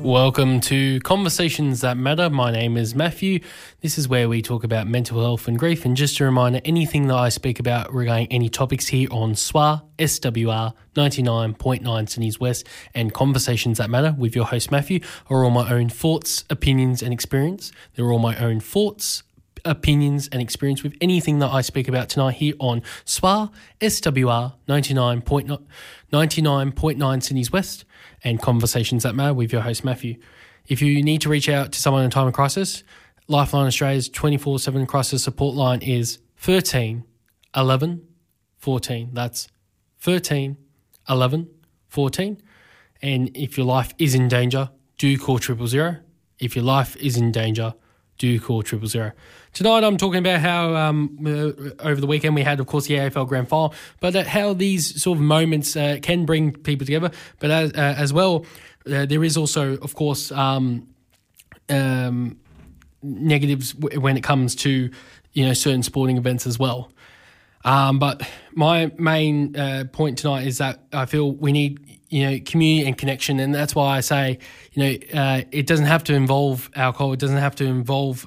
Welcome to Conversations That Matter. My name is Matthew. This is where we talk about mental health and grief. And just a reminder, anything that I speak about regarding any topics here on SWR, 99.9 Sydney's West, and Conversations That Matter with your host Matthew are all my own thoughts, opinions and experience. They're all my own thoughts, opinions and experience with anything that I speak about tonight here on SWR, 99.9 Sydney's West, and Conversations That Matter with your host Matthew. If you need to reach out to someone in a time of crisis, Lifeline Australia's 24/7 crisis support line is 13 11 14. That's 13 11 14. And if your life is in danger, do call 000. If your life is in danger, do call 000. Tonight I'm talking about how over the weekend we had, of course, the AFL Grand Final, but how these sort of moments can bring people together. But as well, there is also, of course, negatives when it comes to certain sporting events as well. But my main point tonight is that I feel we need community and connection, and that's why I say it doesn't have to involve alcohol. It doesn't have to involve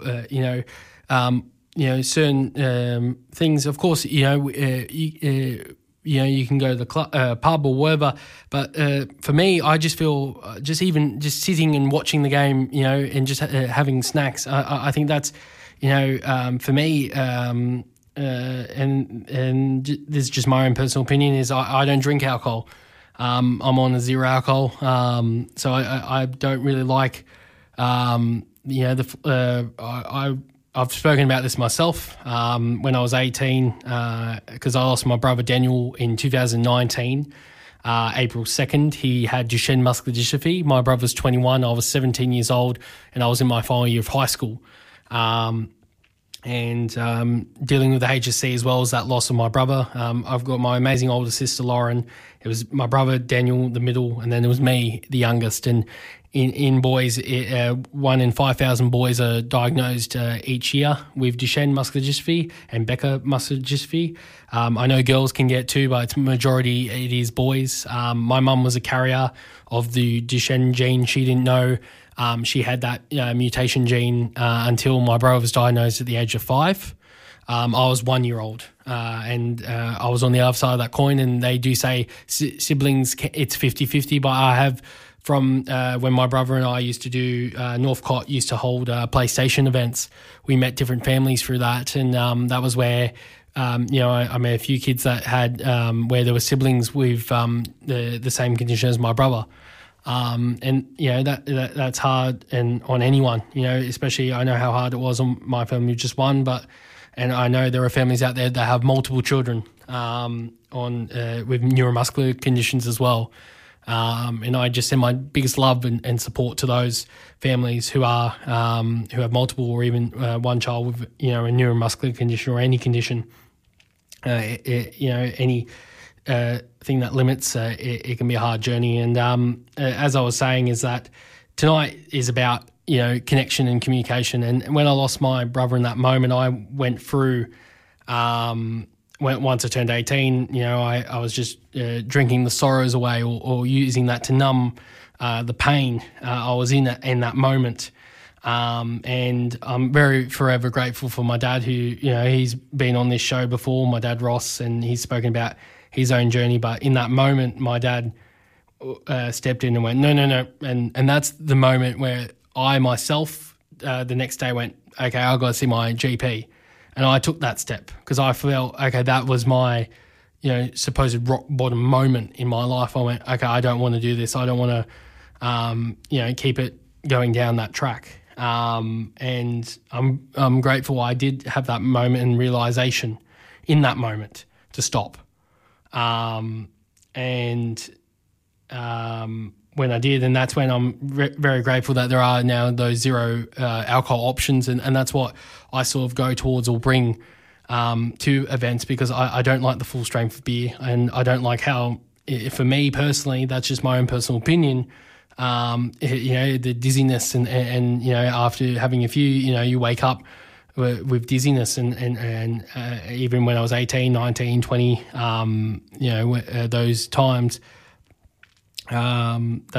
certain things. Of course, you can go to the club, pub or whatever. But for me, I just feel just sitting and watching the game, and just having snacks. I think that's for me. And this is just my own personal opinion. Is I don't drink alcohol. I'm on a zero alcohol, so I don't really like. I've spoken about this myself when I was 18 because I lost my brother Daniel in 2019, April 2nd. He had Duchenne muscular dystrophy. My brother was 21. I was 17 years old, and I was in my final year of high school. And dealing with the HSC as well as that loss of my brother. I've got my amazing older sister, Lauren. It was my brother, Daniel, the middle, and then it was me, the youngest. And in boys, 1 in 5,000 boys are diagnosed each year with Duchenne muscular dystrophy and Becker muscular dystrophy. I know girls can get too, but it's majority it is boys. My mum was a carrier of the Duchenne gene. She didn't know she had that mutation gene until my brother was diagnosed at the age of 5. I was 1 year old and I was on the other side of that coin, and they do say siblings, it's 50-50, but I have from when my brother and I used to do, Northcott used to hold PlayStation events. We met different families through that, and that was where I met a few kids that had where there were siblings with the same condition as my brother. That's hard and on anyone, especially I know how hard it was on my family with just one, and I know there are families out there that have multiple children with neuromuscular conditions as well. And I just send my biggest love and support to those families who have multiple or even one child with a neuromuscular condition or any condition, any thing that limits, it can be a hard journey. And as I was saying, is that tonight is about connection and communication. And when I lost my brother in that moment, I went through. Once I turned 18, I was just drinking the sorrows away or using that to numb the pain I was in that moment. And I'm forever grateful for my dad who, he's been on this show before, my dad Ross, and he's spoken about his own journey. But in that moment, my dad stepped in and went, no. And that's the moment where I myself the next day went, okay, I've got to see my GP. And I took that step because I felt, okay, that was my, supposed rock bottom moment in my life. I went, okay, I don't want to do this. I don't want to, keep it going down that track. And I'm grateful I did have that moment and realization in that moment to stop. When I did, and that's when I'm very grateful that there are now those zero alcohol options, and that's what I sort of go towards or bring to events, because I don't like the full strength of beer, and I don't like how, for me personally, that's just my own personal opinion, the dizziness and after having a few, you wake up with dizziness and even when I was 18, 19, 20, those times that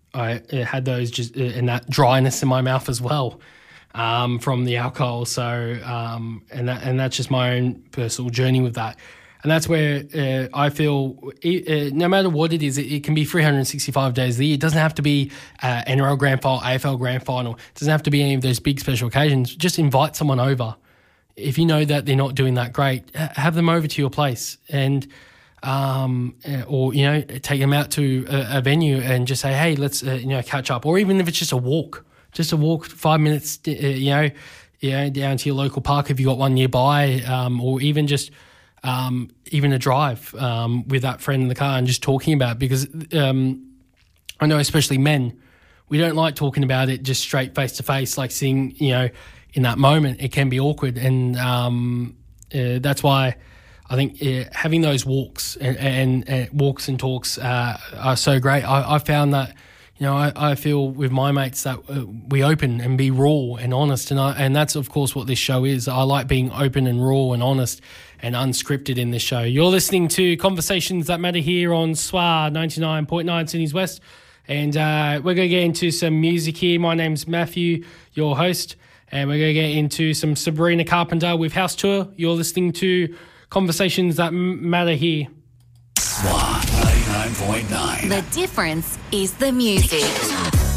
I had those just and that dryness in my mouth as well from the alcohol. So and that's just my own personal journey with that. And that's where I feel no matter what it is, it can be 365 days of the year. It doesn't have to be NRL Grand Final, AFL Grand Final. It doesn't have to be any of those big special occasions. Just invite someone over. If you know that they're not doing that great, have them over to your place and or, take them out to a venue and just say, hey, let's, catch up. Or even if it's just a walk 5 minutes, down to your local park if you've got one nearby, or even just even a drive with that friend in the car and just talking about it. Because I know especially men, we don't like talking about it just straight face to face, like seeing, in that moment it can be awkward. And that's why I think having those walks and walks and talks are so great. I found that, I feel with my mates that we open and be raw and honest. And that's, of course, what this show is. I like being open and raw and honest and unscripted in this show. You're listening to Conversations That Matter here on SWA 99.9 Sydney's West. And we're going to get into some music here. My name's Matthew, your host. And we're going to get into some Sabrina Carpenter with House Tour. You're listening to Conversations That Matter here. SWA 99.9. The difference is the music.